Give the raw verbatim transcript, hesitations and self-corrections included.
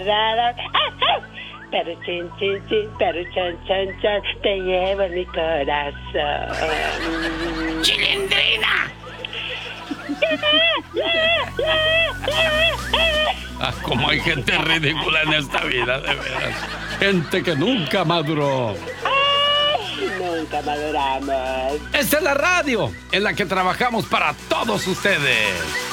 Pero chin, chin, chin, pero chan, chan, chan, te llevo en mi corazón. ¡Chilindrina! Ah, como hay gente ridícula en esta vida, de veras. Gente que nunca maduró. Ay, nunca maduramos. Esta es la radio en la que trabajamos para todos ustedes.